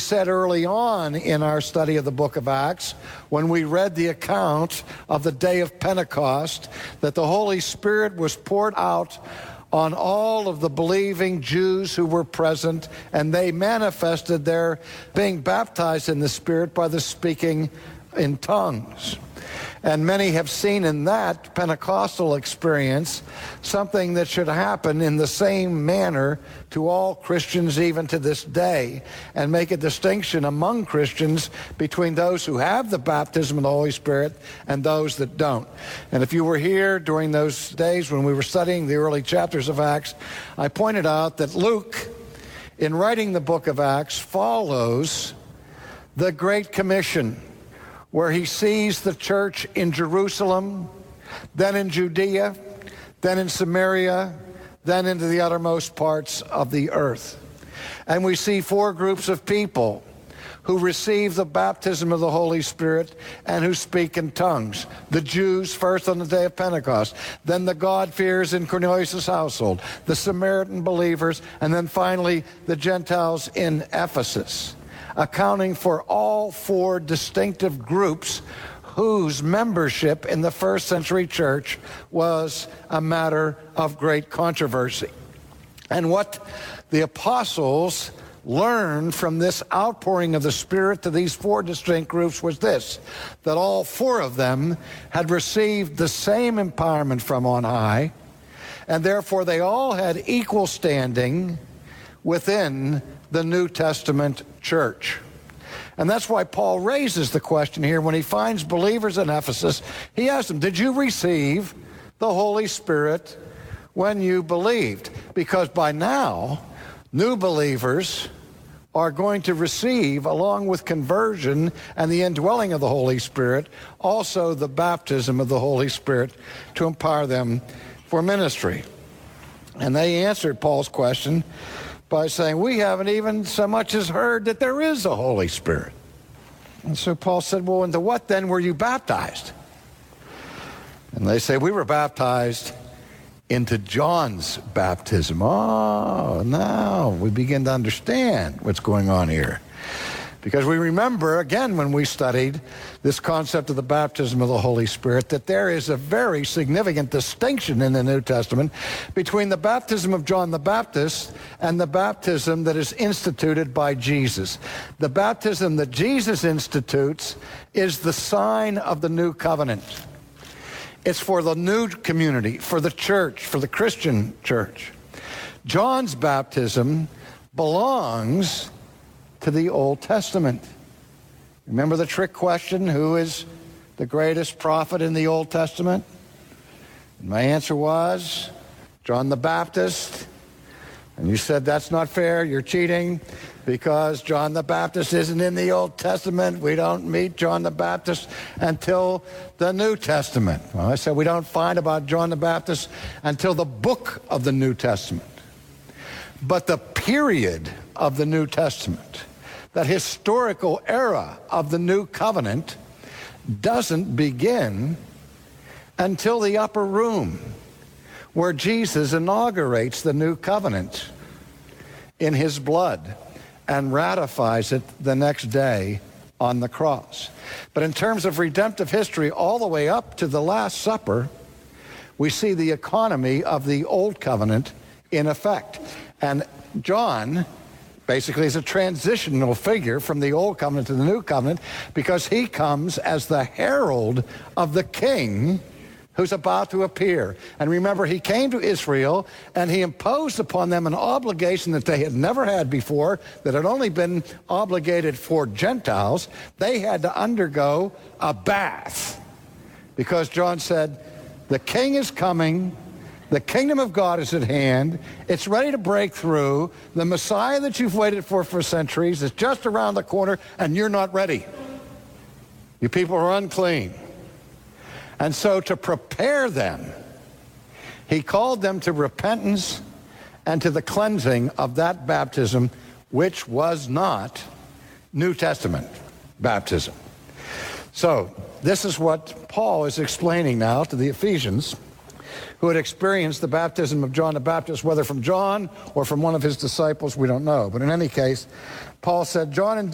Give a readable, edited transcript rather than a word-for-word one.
said early on in our study of the book of Acts, when we read the account of the day of Pentecost, that the Holy Spirit was poured out on all of the believing Jews who were present, and they manifested their being baptized in the Spirit by the speaking in tongues. And many have seen in that Pentecostal experience something that should happen in the same manner to all Christians even to this day, and make a distinction among Christians between those who have the baptism of the Holy Spirit and those that don't. And if you were here during those days when we were studying the early chapters of Acts, I pointed out that Luke, in writing the book of Acts, follows the Great Commission, where he sees the church in Jerusalem, then in Judea, then in Samaria, then into the uttermost parts of the earth. And we see four groups of people who receive the baptism of the Holy Spirit and who speak in tongues. The Jews first on the day of Pentecost, then the God-fearers in Cornelius' household, the Samaritan believers, and then finally the Gentiles in Ephesus, accounting for all four distinctive groups whose membership in the first century church was a matter of great controversy. And what the apostles learned from this outpouring of the Spirit to these four distinct groups was this: that all four of them had received the same empowerment from on high, and therefore they all had equal standing within the New Testament church. And that's why Paul raises the question here when he finds believers in Ephesus. He asks them, did you receive the Holy Spirit when you believed? Because by now, new believers are going to receive, along with conversion and the indwelling of the Holy Spirit, also the baptism of the Holy Spirit to empower them for ministry. And they answered Paul's question by saying, we haven't even so much as heard that there is a Holy Spirit. And so Paul said, well, into what then were you baptized? And they say, we were baptized into John's baptism. Oh, now we begin to understand what's going on here. Because we remember, again, when we studied this concept of the baptism of the Holy Spirit, that there is a very significant distinction in the New Testament between the baptism of John the Baptist and the baptism that is instituted by Jesus. The baptism that Jesus institutes is the sign of the new covenant. It's for the new community, for the church, for the Christian church. John's baptism belongs to the Old Testament. Remember the trick question, who is the greatest prophet in the Old Testament? And my answer was John the Baptist. And you said, that's not fair, you're cheating, because John the Baptist isn't in the Old Testament. We don't meet John the Baptist until the New Testament. Well, I said we don't find about John the Baptist until the book of the New Testament. But the period of the New Testament, that historical era of the new covenant, doesn't begin until the upper room, where Jesus inaugurates the new covenant in his blood and ratifies it the next day on the cross. But in terms of redemptive history, all the way up to the Last Supper, we see the economy of the Old Covenant in effect. And John basically is a transitional figure from the Old Covenant to the New Covenant, because he comes as the herald of the King who's about to appear. And remember, he came to Israel and he imposed upon them an obligation that they had never had before, that had only been obligated for Gentiles. They had to undergo a bath, because John said, the King is coming, the kingdom of God is at hand, it's ready to break through, the Messiah that you've waited for centuries is just around the corner, and you're not ready. You people are unclean. And so to prepare them, he called them to repentance and to the cleansing of that baptism, which was not New Testament baptism. So this is what Paul is explaining now to the Ephesians, who had experienced the baptism of John the Baptist, whether from John or from one of his disciples, we don't know. But in any case, Paul said, John